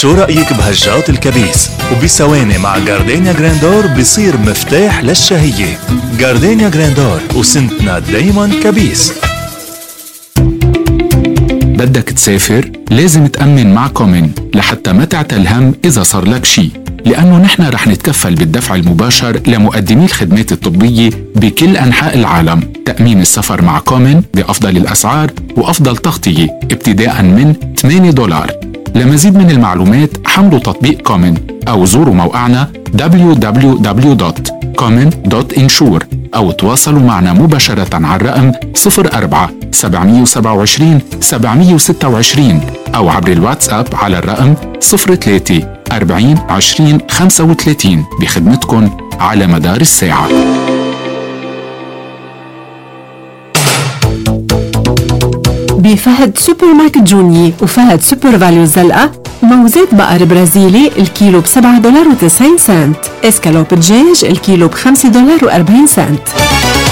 شو رأيك بهجات الكبيس؟ وبثواني مع جاردينيا جراندور بصير مفتاح للشهية. جاردينيا جراندور، وسنتنا دايما كبيس. بدك تسافر؟ لازم تأمن مع كومن لحتى ما تعتل هم إذا صار لك شي، لأنه نحن رح نتكفل بالدفع المباشر لمقدمي الخدمات الطبية بكل أنحاء العالم. تأمين السفر مع كومن بأفضل الأسعار وأفضل تغطية ابتداء من $8. لمزيد من المعلومات حملوا تطبيق كومن أو زوروا موقعنا www.common.insure أو تواصلوا معنا مباشرة على الرقم 04-727-726 أو عبر الواتساب على الرقم 03-40-20-35 بخدمتكم على مدار الساعة. بفهد سوبر ماركت جوني وفهد سوبر فاليو الزلقة موزات بقر برازيلي الكيلو $7.90. اسكالوب دجاج الكيلو $5.40.